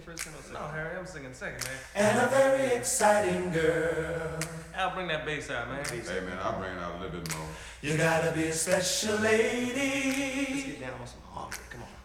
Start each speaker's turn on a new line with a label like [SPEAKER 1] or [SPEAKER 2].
[SPEAKER 1] first, Ken, or second? No, Harry, I'm singing second, man.
[SPEAKER 2] And a very exciting girl.
[SPEAKER 1] Al, bring that bass out, man.
[SPEAKER 3] Hey man, I'll bring it out a little bit more.
[SPEAKER 2] You gotta be a special lady.
[SPEAKER 1] Let's get down on some harmony. Come on.